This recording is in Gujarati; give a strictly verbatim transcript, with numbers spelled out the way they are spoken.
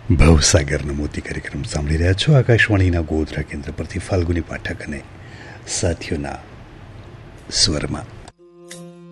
ભવસાગરનો મોતી કાર્યક્રમ સાંભળી રહ્યા છો આકાશવાણીના ગોધરા કેન્દ્ર પરથી ફાલ્ગુની પાઠક અને સાથીઓના સ્વરમાં.